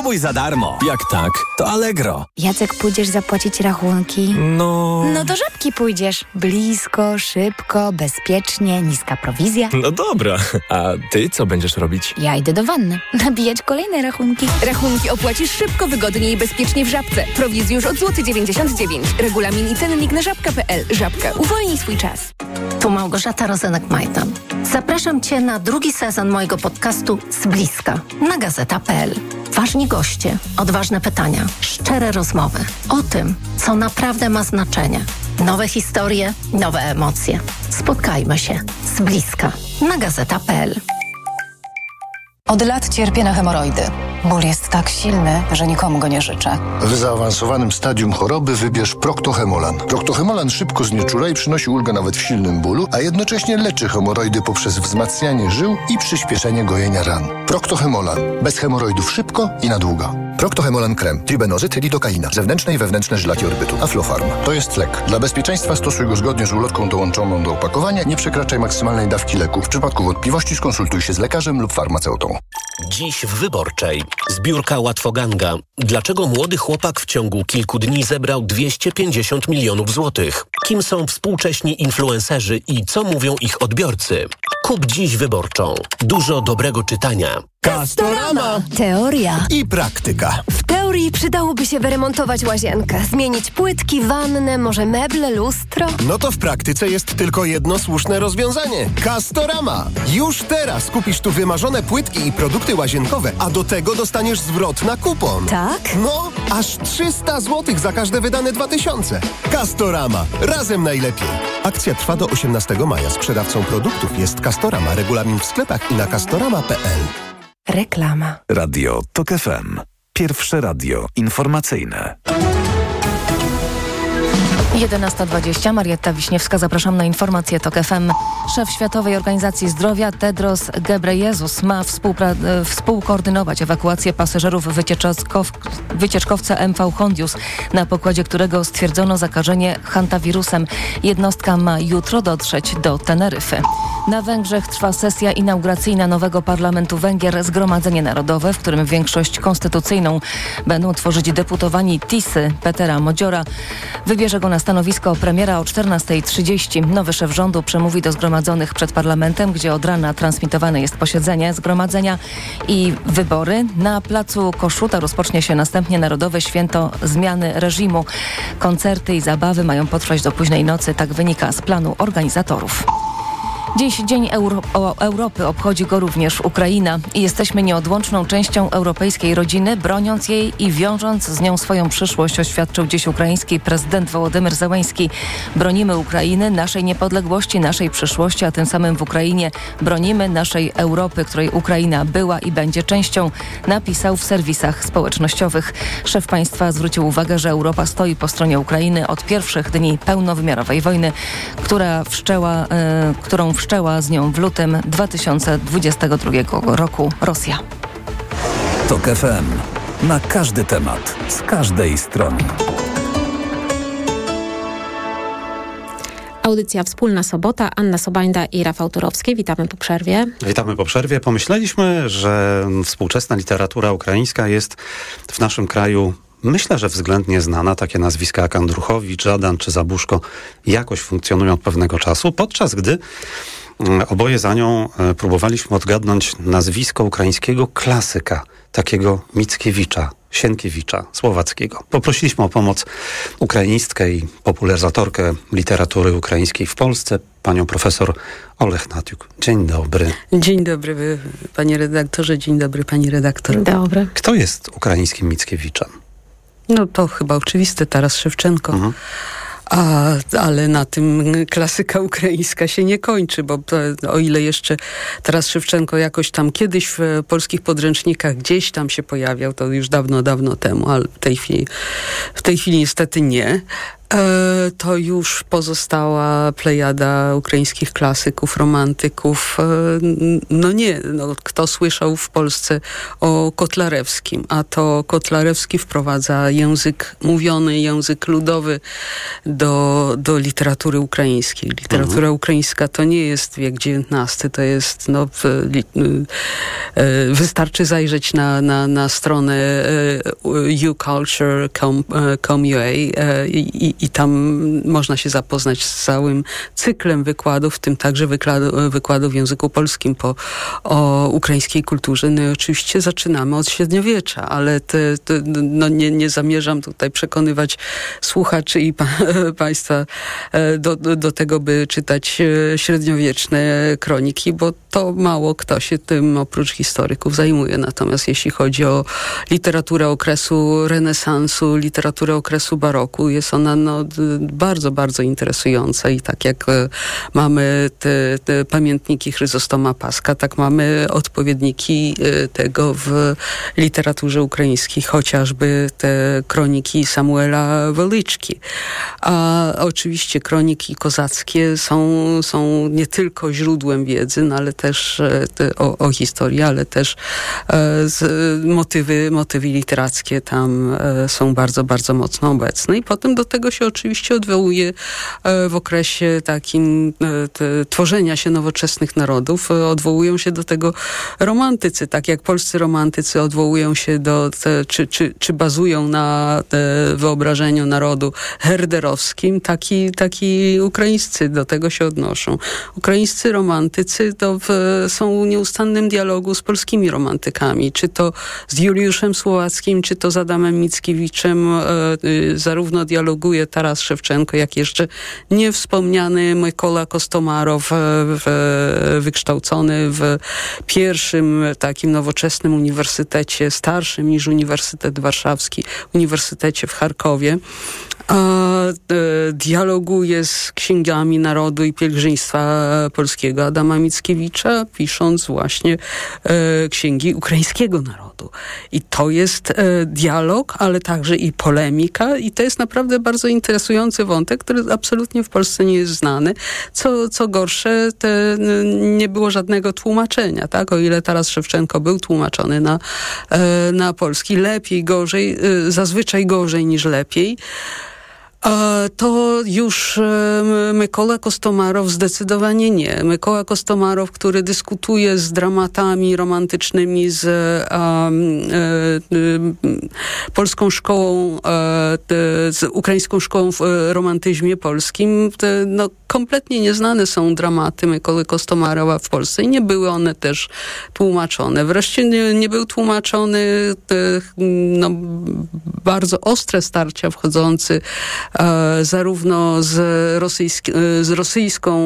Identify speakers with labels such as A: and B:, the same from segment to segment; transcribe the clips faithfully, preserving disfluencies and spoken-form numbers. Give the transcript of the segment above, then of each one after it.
A: Spróbuj za darmo. Jak tak, to Allegro.
B: Jacek, pójdziesz zapłacić rachunki?
A: No...
B: No do Żabki pójdziesz. Blisko, szybko, bezpiecznie, niska prowizja.
A: No dobra, a ty co będziesz robić?
B: Ja idę do wanny. Nabijać kolejne rachunki.
C: Rachunki opłacisz szybko, wygodnie i bezpiecznie w Żabce. Prowizji już od złoty dziewięćdziesiąt dziewięć. Regulamin i cennik na żabka kropka pe el. Żabka. Uwolnij swój czas.
D: Tu Małgorzata Rozenek-Majdan. Zapraszam Cię na drugi sezon mojego podcastu Z bliska na gazeta kropka pe el. Ważni goście, odważne pytania, szczere rozmowy o tym, co naprawdę ma znaczenie. Nowe historie, nowe emocje. Spotkajmy się z bliska na gazeta kropka pe el.
E: Od lat cierpię na hemoroidy. Ból jest tak silny, że nikomu go nie życzę.
F: W zaawansowanym stadium choroby wybierz Procto-Hemolan. Procto-Hemolan szybko znieczula i przynosi ulgę nawet w silnym bólu, a jednocześnie leczy hemoroidy poprzez wzmacnianie żył i przyspieszenie gojenia ran. Procto-Hemolan. Bez hemoroidów szybko i na długo. Procto-Hemolan krem, tribenozyt, lidokaina, zewnętrzne i wewnętrzne żylaki orbytu, Aflofarm. To jest lek. Dla bezpieczeństwa stosuj go zgodnie z ulotką dołączoną do opakowania. Nie przekraczaj maksymalnej dawki leku. W przypadku wątpliwości skonsultuj się z lekarzem lub farmaceutą.
G: Dziś w Wyborczej. Zbiórka Łatwoganga. Dlaczego młody chłopak w ciągu kilku dni zebrał dwieście pięćdziesiąt milionów złotych? Kim są współcześni influencerzy i co mówią ich odbiorcy? Kup dziś Wyborczą. Dużo dobrego czytania.
H: Castorama.
I: Teoria
H: i praktyka.
I: W teorii przydałoby się wyremontować łazienkę, zmienić płytki, wannę, może meble, lustro.
H: No to w praktyce jest tylko jedno słuszne rozwiązanie. Castorama. Już teraz kupisz tu wymarzone płytki i produkty łazienkowe, a do tego dostaniesz zwrot na kupon.
I: Tak?
H: No, aż trzysta złotych za każde wydane dwa tysiące. Castorama. Razem najlepiej. Akcja trwa do osiemnastego maja. Sprzedawcą produktów jest Castorama. Regulamin w sklepach i na castorama kropka pe el.
I: Reklama.
J: Radio Tok F M. Pierwsze radio informacyjne.
E: jedenasta dwadzieścia. Marietta Wiśniewska. Zapraszam na informacje Tok F M. Szef Światowej Organizacji Zdrowia Tedros Ghebreyesus ma współpra- współkoordynować ewakuację pasażerów wycieczkow- wycieczkowca M V Hondius, na pokładzie którego stwierdzono zakażenie hantawirusem. Jednostka ma jutro dotrzeć do Teneryfy. Na Węgrzech trwa sesja inauguracyjna nowego parlamentu Węgier. Zgromadzenie Narodowe, w którym większość konstytucyjną będą tworzyć deputowani Tisy Petera Modziora. Wybierze go na stanowisko premiera o czternastej trzydzieści. Nowy szef rządu przemówi do zgromadzonych przed parlamentem, gdzie od rana transmitowane jest posiedzenie zgromadzenia i wybory. Na placu Kossuta rozpocznie się następnie Narodowe Święto Zmiany Reżimu. Koncerty i zabawy mają potrwać do późnej nocy, tak wynika z planu organizatorów. Dziś Dzień Euro- Europy, obchodzi go również Ukraina i jesteśmy nieodłączną częścią europejskiej rodziny, broniąc jej i wiążąc z nią swoją przyszłość, oświadczył dziś ukraiński prezydent Wołodymyr Zełenski. Bronimy Ukrainy, naszej niepodległości, naszej przyszłości, a tym samym w Ukrainie bronimy naszej Europy, której Ukraina była i będzie częścią, napisał w serwisach społecznościowych. Szef państwa zwrócił uwagę, że Europa stoi po stronie Ukrainy od pierwszych dni pełnowymiarowej wojny, która wszczęła, y, którą wszczęła Wszczęła z nią w lutym dwa tysiące dwudziestego drugiego roku Rosja.
J: Tok F M. Na każdy temat, z każdej strony.
K: Audycja Wspólna Sobota. Anna Sobańda i Rafał Turowski. Witamy po przerwie.
L: Witamy po przerwie. Pomyśleliśmy, że współczesna literatura ukraińska jest w naszym kraju, myślę, że względnie znana. Takie nazwiska jak Andruchowicz, Żadan czy Zabuszko jakoś funkcjonują od pewnego czasu, podczas gdy oboje za nią próbowaliśmy odgadnąć nazwisko ukraińskiego klasyka, takiego Mickiewicza, Sienkiewicza, słowackiego. Poprosiliśmy o pomoc ukrainistkę i popularyzatorkę literatury ukraińskiej w Polsce, panią profesor Olech Natiuk. Dzień dobry.
M: Dzień dobry, panie redaktorze, dzień dobry, pani redaktor.
K: Dzień dobry.
L: Kto jest ukraińskim Mickiewiczem?
M: No to chyba oczywiste, Taras Szewczenko. Mhm. A, ale na tym klasyka ukraińska się nie kończy, bo to, o ile jeszcze Taras Szewczenko jakoś tam kiedyś w polskich podręcznikach gdzieś tam się pojawiał, to już dawno, dawno temu, ale w tej chwili, w tej chwili niestety nie. E, to już pozostała plejada ukraińskich klasyków, romantyków. E, no nie, no, kto słyszał w Polsce o Kotlarewskim, a to Kotlarewski wprowadza język mówiony, język ludowy do, do literatury ukraińskiej. Literatura mhm. ukraińska to nie jest wiek dziewiętnasty, to jest, no, w, e, wystarczy zajrzeć na, na, na stronę e, u culture kropka com kropka u a e, i I tam można się zapoznać z całym cyklem wykładów, w tym także wykładu, wykładów w języku polskim po, o ukraińskiej kulturze. No i oczywiście zaczynamy od średniowiecza, ale te, te, no nie, nie zamierzam tutaj przekonywać słuchaczy i pa, państwa do, do, do tego, by czytać średniowieczne kroniki, bo to mało kto się tym oprócz historyków zajmuje. Natomiast jeśli chodzi o literaturę okresu renesansu, literaturę okresu baroku, jest ona no, bardzo, bardzo interesująca i tak jak mamy te, te pamiętniki Chryzostoma Paska, tak mamy odpowiedniki tego w literaturze ukraińskiej, chociażby te kroniki Samuela Welyczki. A oczywiście kroniki kozackie są, są nie tylko źródłem wiedzy, no, ale też te, o, o historii, ale też e, z, motywy, motywy literackie tam e, są bardzo, bardzo mocno obecne. I potem do tego się oczywiście odwołuje w okresie takim te, tworzenia się nowoczesnych narodów, odwołują się do tego romantycy, tak jak polscy romantycy odwołują się do, te, czy, czy, czy bazują na wyobrażeniu narodu herderowskim, taki, taki ukraińscy do tego się odnoszą. Ukraińscy romantycy to w, są w nieustannym dialogu z polskimi romantykami, czy to z Juliuszem Słowackim, czy to z Adamem Mickiewiczem, e, zarówno dialoguje Taras Szewczenko, jak jeszcze niewspomniany Mykola Kostomarow, w, wykształcony w pierwszym takim nowoczesnym uniwersytecie, starszym niż Uniwersytet Warszawski, Uniwersytecie w Charkowie. A, e, dialoguje z księgami narodu i pielgrzyństwa polskiego Adama Mickiewicza, pisząc właśnie e, księgi ukraińskiego narodu. I to jest e, dialog, ale także i polemika i to jest naprawdę bardzo interesujący wątek, który absolutnie w Polsce nie jest znany. Co, co gorsze, te, nie było żadnego tłumaczenia, tak? O ile Taras Szewczenko był tłumaczony na, e, na polski, lepiej, gorzej, e, zazwyczaj gorzej niż lepiej. To już Mykola Kostomarow zdecydowanie nie. Mykola Kostomarow, który dyskutuje z dramatami romantycznymi, z um, um, polską szkołą, um, z ukraińską szkołą w romantyzmie polskim, to, no, kompletnie nieznane są dramaty Mykoły Kostomarowa w Polsce i nie były one też tłumaczone. Wreszcie nie, nie był tłumaczony te, no, bardzo ostre starcia wchodzący E, zarówno z, rosyjski, e, z rosyjską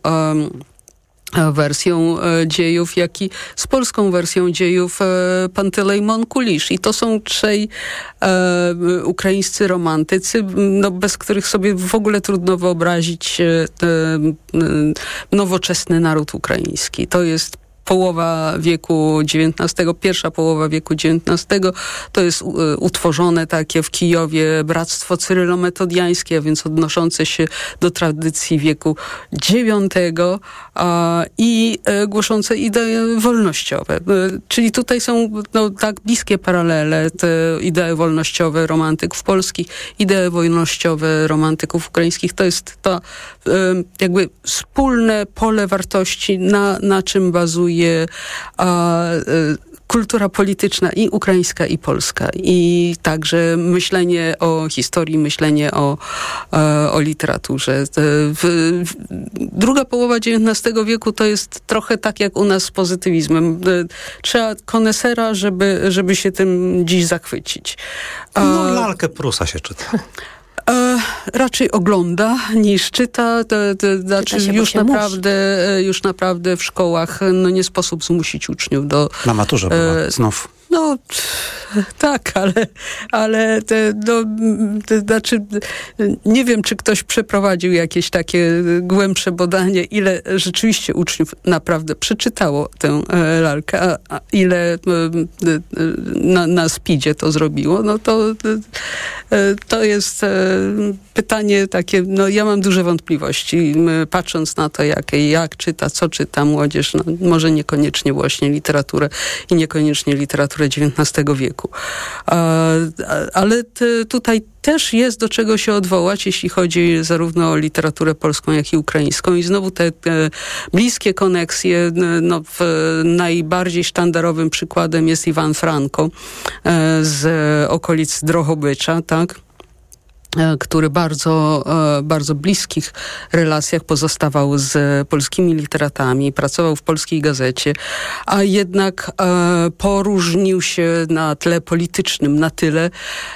M: e, wersją e, dziejów, jak i z polską wersją dziejów e, Pantelejmon Kulisz. I to są trzej e, ukraińscy romantycy, no, bez których sobie w ogóle trudno wyobrazić e, e, nowoczesny naród ukraiński. To jest połowa wieku dziewiętnastego, pierwsza połowa wieku dziewiętnastego, to jest utworzone takie w Kijowie bractwo cyrylo-metodiańskie, a więc odnoszące się do tradycji wieku dziewiątego a, i e, głoszące idee wolnościowe. E, czyli tutaj są no, tak bliskie paralele, te idee wolnościowe romantyków polskich, idee wolnościowe romantyków ukraińskich. To jest to e, jakby wspólne pole wartości, na, na czym bazuje a, kultura polityczna i ukraińska, i polska. I także myślenie o historii, myślenie o, o literaturze. W, w, druga połowa dziewiętnastego wieku to jest trochę tak jak u nas z pozytywizmem. Trzeba konesera, żeby, żeby się tym dziś zachwycić.
L: No, lalkę Prusa się czyta.
M: E, raczej ogląda niż czyta. To, to, znaczy
K: się,
M: już naprawdę, już naprawdę w szkołach no, nie sposób zmusić uczniów do...
L: Na maturze była, e, znów.
M: No tak, ale, ale te, no, te, znaczy, nie wiem, czy ktoś przeprowadził jakieś takie głębsze badanie, ile rzeczywiście uczniów naprawdę przeczytało tę e, lalkę, a, a ile e, na, na speedzie to zrobiło, no to To jest pytanie takie, no ja mam duże wątpliwości, patrząc na to, jak, jak czyta, co czyta młodzież, no, może niekoniecznie właśnie literaturę i niekoniecznie literaturę dziewiętnastego wieku. Ale tutaj też jest do czego się odwołać, jeśli chodzi zarówno o literaturę polską, jak i ukraińską. I znowu te, te bliskie koneksje, no, w, najbardziej sztandarowym przykładem jest Iwan Franko z okolic Drohobycza, tak? Który bardzo, bardzo bliskich relacjach pozostawał z polskimi literatami, pracował w Polskiej Gazecie, a jednak poróżnił się na tle politycznym na tyle,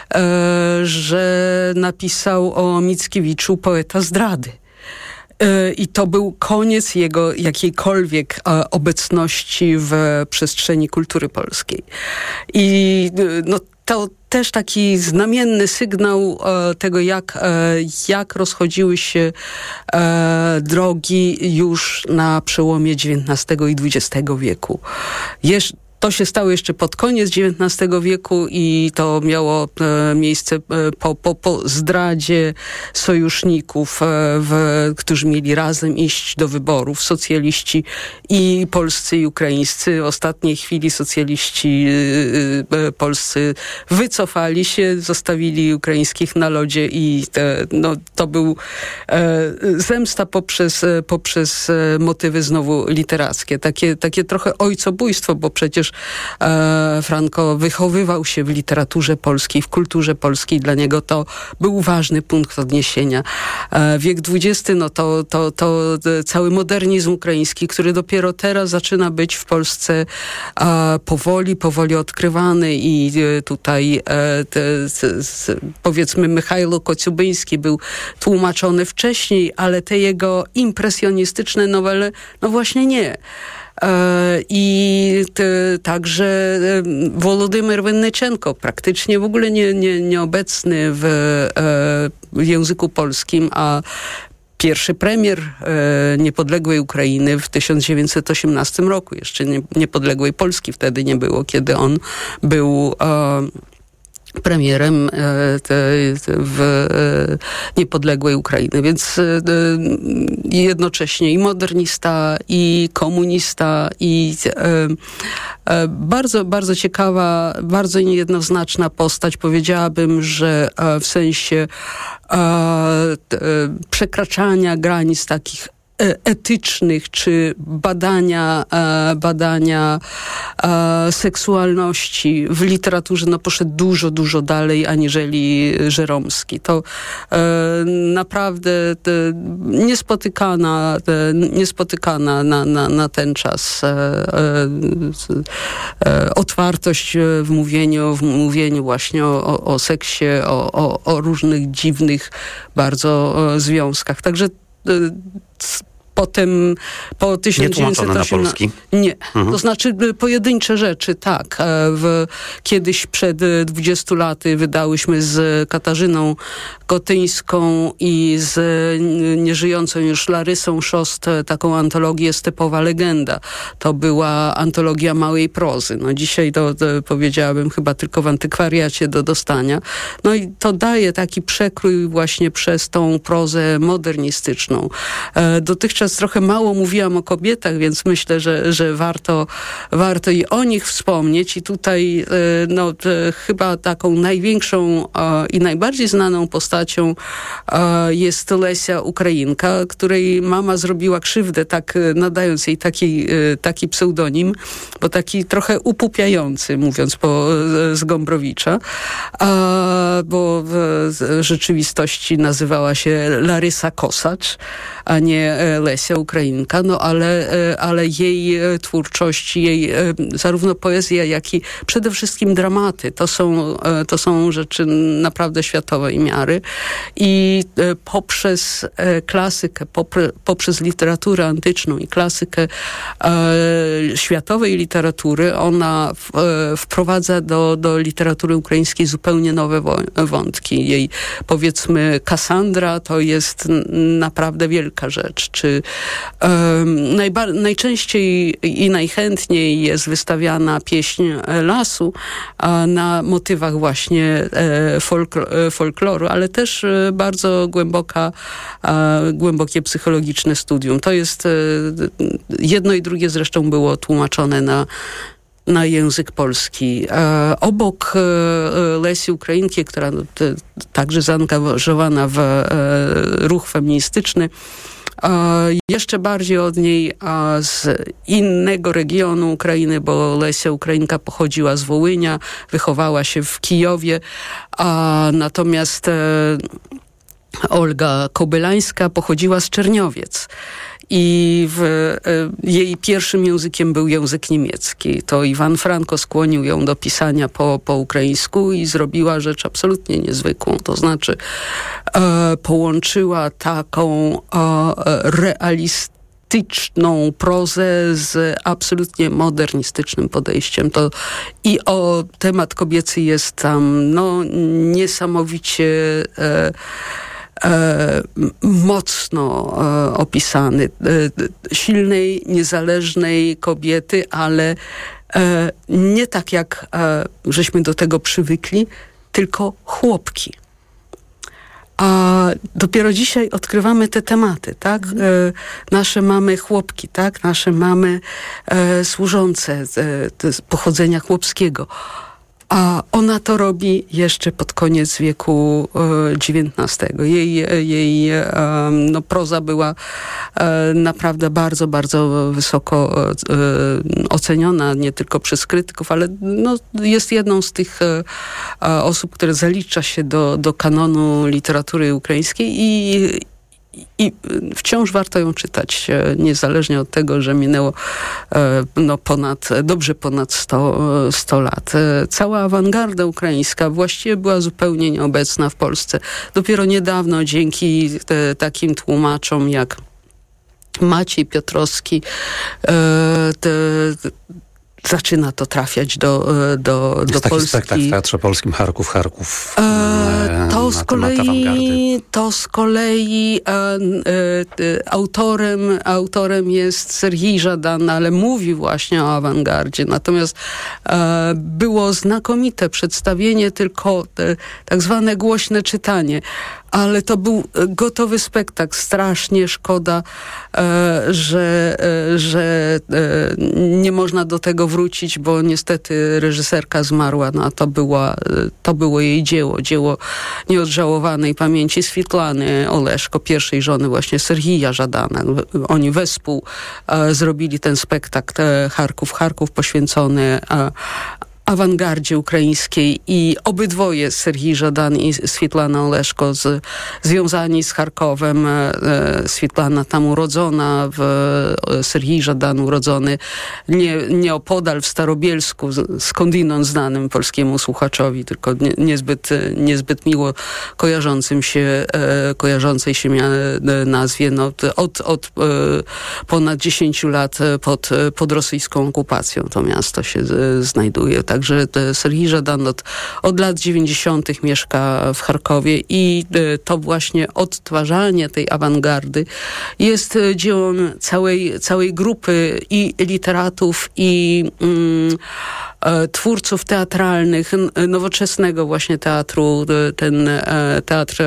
M: że napisał o Mickiewiczu Poeta zdrady. I to był koniec jego jakiejkolwiek obecności w przestrzeni kultury polskiej. I no, to też taki znamienny sygnał e, tego, jak, e, jak rozchodziły się e, drogi już na przełomie dziewiętnastego i dwudziestego wieku. Jesz- To się stało jeszcze pod koniec dziewiętnastego wieku i to miało e, miejsce e, po, po, po zdradzie sojuszników, e, w, którzy mieli razem iść do wyborów. Socjaliści i polscy, i ukraińscy. W ostatniej chwili socjaliści e, e, polscy wycofali się, zostawili ukraińskich na lodzie i e, no, to był e, zemsta poprzez, e, poprzez e, motywy znowu literackie. Takie, takie trochę ojcobójstwo, bo przecież E, Franko wychowywał się w literaturze polskiej, w kulturze polskiej. Dla niego to był ważny punkt odniesienia. E, wiek dwudziesty, no to, to, to cały modernizm ukraiński, który dopiero teraz zaczyna być w Polsce e, powoli, powoli odkrywany i e, tutaj e, te, te, powiedzmy Michajlo Kocubyński był tłumaczony wcześniej, ale te jego impresjonistyczne nowele, no właśnie nie. I te, także Wolodymyr Winnyczenko, praktycznie w ogóle nie, nie, nieobecny w, w języku polskim, a pierwszy premier e, niepodległej Ukrainy w tysiąc dziewięćset osiemnastym roku, jeszcze nie, niepodległej Polski wtedy nie było, kiedy on był e, premierem e, te, te w e, niepodległej Ukrainy. Więc e, jednocześnie i modernista, i komunista, i e, e, bardzo, bardzo ciekawa, bardzo niejednoznaczna postać. Powiedziałabym, że e, w sensie e, e, przekraczania granic takich etycznych, czy badania, badania seksualności w literaturze, no poszedł dużo, dużo dalej aniżeli Żeromski. To naprawdę niespotykana, niespotykana na, na, na ten czas otwartość w mówieniu, w mówieniu właśnie o, o, o seksie, o, o, o różnych dziwnych bardzo związkach. Także potem po tysiąc dziewięćset osiemnastym...
L: Nie tłumaczone na polski?
M: Nie.
L: Mhm.
M: To znaczy pojedyncze rzeczy, tak. W, kiedyś przed dwudziestu laty wydałyśmy z Katarzyną Kotyńską i z nieżyjącą już Larysą Szost taką antologię Stepowa Legenda. To była antologia małej prozy. No dzisiaj to, to powiedziałabym chyba tylko w antykwariacie do dostania. No i to daje taki przekrój właśnie przez tą prozę modernistyczną. Dotychczas trochę mało mówiłam o kobietach, więc myślę, że, że warto, warto i o nich wspomnieć. I tutaj no, chyba taką największą i najbardziej znaną postacią jest Lesia Ukrainka, której mama zrobiła krzywdę, tak nadając jej taki, taki pseudonim, bo taki trochę upupiający, mówiąc po, z Gombrowicza, bo w rzeczywistości nazywała się Larysa Kosacz, a nie Lesia Ukrainka, no ale, ale jej twórczość, jej zarówno poezja, jak i przede wszystkim dramaty, to są, to są rzeczy naprawdę światowej miary i poprzez klasykę, poprzez literaturę antyczną i klasykę światowej literatury, ona wprowadza do, do literatury ukraińskiej zupełnie nowe wątki. Jej, powiedzmy, Kassandra to jest naprawdę wielka rzecz, czy najba- najczęściej i najchętniej jest wystawiana pieśń lasu na motywach właśnie folkl- folkloru, ale też bardzo głęboka, głębokie psychologiczne studium. To jest jedno i drugie zresztą było tłumaczone na na język polski. E, obok e, Lesi Ukrainki, która no, te, także zaangażowana w e, ruch feministyczny, e, jeszcze bardziej od niej a z innego regionu Ukrainy, bo Lesia Ukrainka pochodziła z Wołynia, wychowała się w Kijowie, a natomiast e, Olga Kobylańska pochodziła z Czerniowiec. I w, e, jej pierwszym językiem był język niemiecki. To Iwan Franko skłonił ją do pisania po, po ukraińsku i zrobiła rzecz absolutnie niezwykłą. To znaczy e, połączyła taką e, realistyczną prozę z absolutnie modernistycznym podejściem. To i o temat kobiecy jest tam no, niesamowicie e, E, mocno e, opisany. E, silnej, niezależnej kobiety, ale e, nie tak jak e, żeśmy do tego przywykli, tylko chłopki. A dopiero dzisiaj odkrywamy te tematy, tak? E, nasze mamy chłopki, tak? Nasze mamy e, służące e, z pochodzenia chłopskiego. A ona to robi jeszcze pod koniec wieku dziewiętnastego. Jej, jej no, proza była naprawdę bardzo, bardzo wysoko oceniona, nie tylko przez krytyków, ale no, jest jedną z tych osób, które zalicza się do, do kanonu literatury ukraińskiej i I wciąż warto ją czytać, niezależnie od tego, że minęło no, ponad, dobrze ponad sto lat. Cała awangarda ukraińska właściwie była zupełnie nieobecna w Polsce. Dopiero niedawno dzięki te, takim tłumaczom jak Maciej Piotrowski te, te, zaczyna to trafiać do, do,
L: jest
M: do
L: taki
M: Polski.
L: spektakl w Teatrze Polskim Charków, Charków.
M: E, to, z kolei, to z kolei e, e, autorem, autorem jest Serhij Żadan, ale mówi właśnie o awangardzie. Natomiast e, było znakomite przedstawienie, tylko te, tak zwane głośne czytanie. Ale to był gotowy spektakl. Strasznie szkoda, e, że, e, że e, nie można do tego wrócić, bo niestety reżyserka zmarła, no a to, była, to było jej dzieło. Dzieło nieodżałowanej pamięci Swietlany Oleszko, pierwszej żony właśnie Serhija Żadana. Oni wespół e, zrobili ten spektakl e, Charków, Charków poświęcony e, awangardzie ukraińskiej i obydwoje, Serhij Żadan i Swietlana Oleszko, z, związani z Charkowem. E, Swietlana tam urodzona, w, e, Serhij Żadan urodzony nie, nieopodal w Starobielsku, skądinąd znanym polskiemu słuchaczowi, tylko nie, niezbyt, niezbyt miło kojarzącym się, e, kojarzącej się mia, e, nazwie. No, od od e, ponad dziesięciu lat pod, pod rosyjską okupacją to miasto się e, znajduje. Tak Także Serhij Żadan od, od lat dziewięćdziesiątych mieszka w Charkowie i to właśnie odtwarzanie tej awangardy jest dziełem całej, całej grupy i literatów, i mm, twórców teatralnych, nowoczesnego właśnie teatru. Ten teatr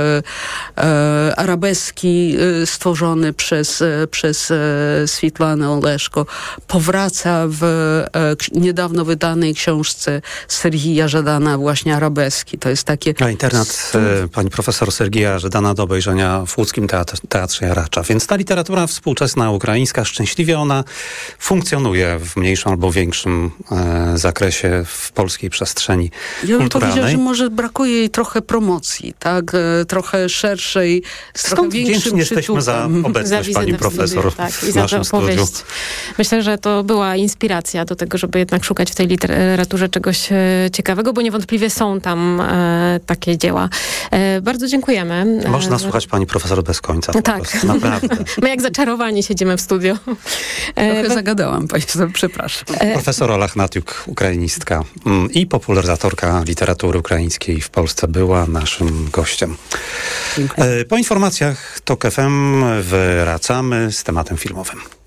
M: arabeski stworzony przez, przez Swietlanę Oleszko powraca w niedawno wydanej książce Serhija Żadana, właśnie arabeski. To jest takie...
L: A internat e, pani profesor Serhija Żadana do obejrzenia w łódzkim teatrze, teatrze Jaracza. Więc ta literatura współczesna ukraińska, szczęśliwie ona funkcjonuje w mniejszym albo większym e, zakresie w polskiej przestrzeni
M: ja bym
L: kulturalnej.
M: powiedziała, że może brakuje jej trochę promocji, tak? E, trochę szerszej, z
L: Skąd
M: trochę większym
L: wdzięczni jesteśmy za obecność
K: za
L: pani profesor
K: w, tak,
L: w
K: i za
L: naszym
K: tę
L: studiu.
K: opowieść. Myślę, że to była inspiracja do tego, żeby jednak szukać w tej literaturze czegoś e, ciekawego, bo niewątpliwie są tam e, takie dzieła. E, bardzo dziękujemy.
L: Można
K: e,
L: słuchać pani profesor bez końca.
K: Tak.
L: Naprawdę.
K: My jak zaczarowani siedzimy w studio.
M: Trochę
K: E,
M: zagadałam państwa, przepraszam.
K: E,
L: Profesor Ola Hnatiuk, ukrainistka i popularyzatorka literatury ukraińskiej w Polsce, była naszym gościem. Po informacjach TOK F M wracamy z tematem filmowym.